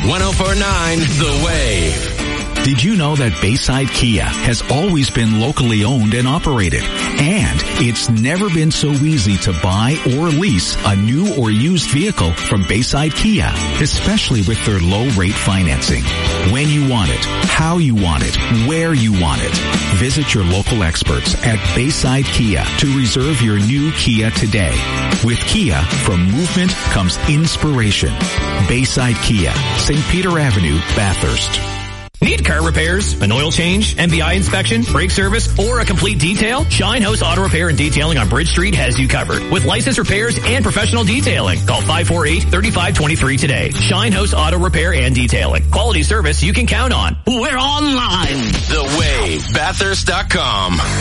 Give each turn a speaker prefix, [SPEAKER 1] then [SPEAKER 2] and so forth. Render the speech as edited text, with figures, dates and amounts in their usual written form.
[SPEAKER 1] 104.9 The Wave.
[SPEAKER 2] Did you know that Bayside Kia has always been locally owned and operated? And it's never been so easy to buy or lease a new or used vehicle from Bayside Kia, especially with their low rate financing. When you want it, how you want it, where you want it. Visit your local experts at Bayside Kia to reserve your new Kia today. With Kia, from movement comes inspiration. Bayside Kia, St. Peter Avenue, Bathurst.
[SPEAKER 3] Need car repairs, an oil change, MBI inspection, brake service, or a complete detail? Shine House Auto Repair and Detailing on Bridge Street has you covered with licensed repairs and professional detailing. Call 548-3523 today. Shine House Auto Repair and Detailing. Quality service you can count on. We're online.
[SPEAKER 1] TheWaveBathurst.com.